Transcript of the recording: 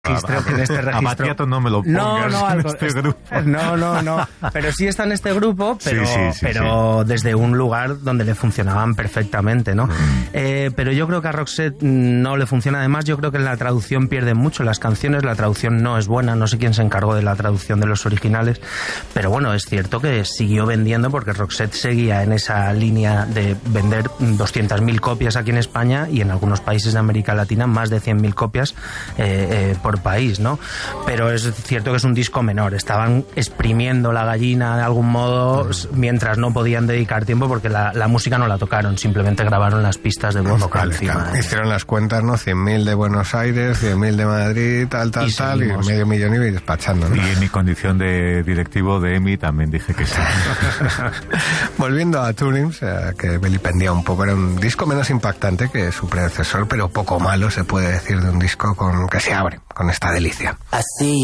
registro. A Battiato no me lo pongas en este grupo. No. Pero sí está en este grupo, pero, sí. Desde un lugar donde le funcionaban perfectamente, ¿no? Pero yo creo que a Roxette no le funciona. Además, yo creo que en la traducción pierden mucho las canciones. La traducción no es buena. No sé quién se encargó de la traducción de los originales. Pero bueno, es cierto que siguió vendiendo porque Roxette seguía en esa línea de vender 200.000 copias aquí en España y en algunos países de América Latina más de 100.000 copias por país, ¿no? Pero es cierto que es un disco menor. Estaban exprimiendo la gallina de algún modo mientras no podían dedicar tiempo porque la música no la tocaron, simplemente grabaron las pistas de voz encima. Hicieron las cuentas, ¿no? 100.000 de Buenos Aires, 100.000 de Madrid, tal, y medio millón y despachando, ¿no? Y en mi condición de directivo de EMI también dije que sí. Volviendo a Turing, que vilipendía un poco, era un disco menos impactante que su predecesor, pero poco malo se puede decir de un disco que se abre con esta delicia. Así